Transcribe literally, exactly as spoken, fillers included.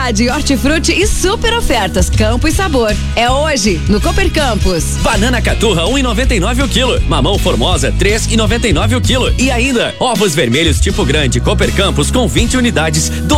qualidade, hortifruti e super ofertas. Campo e Sabor. É hoje, no Cooper Campus. Banana caturra, um e noventa e nove o quilo. Mamão formosa, três e noventa e nove o quilo. E ainda, ovos vermelhos tipo grande Cooper Campus com vinte unidades,